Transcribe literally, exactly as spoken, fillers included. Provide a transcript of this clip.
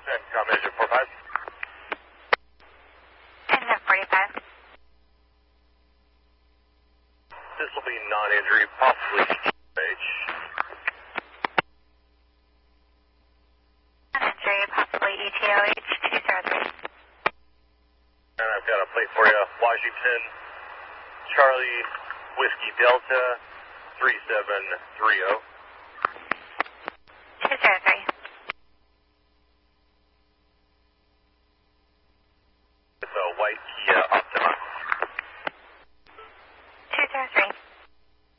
And com engine four five. Engine forty-five. This will be non-injury, possibly H. Non-injury, possibly E T O H two zero three. And I've got a plate for you, Washington, Charlie, Whiskey Delta, three seven three zero.